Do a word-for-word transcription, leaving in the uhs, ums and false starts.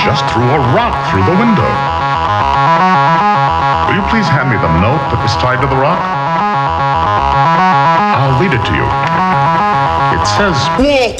just threw a rock through the window. Will you please hand me the note that was tied to the rock? I'll read it to you. It says, Walt